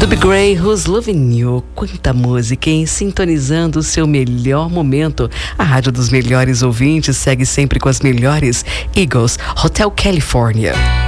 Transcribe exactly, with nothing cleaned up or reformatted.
Dub Gray, Who's Loving You? Quanta música, hein? Sintonizando o seu melhor momento. A rádio dos melhores ouvintes segue sempre com as melhores. Eagles, Hotel California.